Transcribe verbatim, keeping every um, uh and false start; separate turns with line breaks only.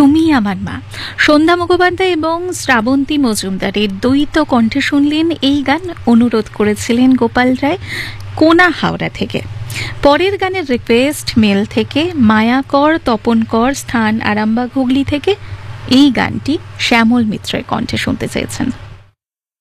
তুমি আমার মা। সন্ধ্যা মুখোপাধ্যায় এবং শ্রাবন্তী মজুমদারের দ্বৈত কণ্ঠে শুনলেন এই গান। অনুরোধ করেছিলেন গোপাল রায়, কোনা হাওড়া থেকে। পরের গানের রিকোয়েস্ট মেল থেকে মায়া কর, তপন কর, স্থান আরামবাগ হুগলি থেকে। এই গানটি শ্যামল মিত্রের কণ্ঠে শুনতে চেয়েছেন।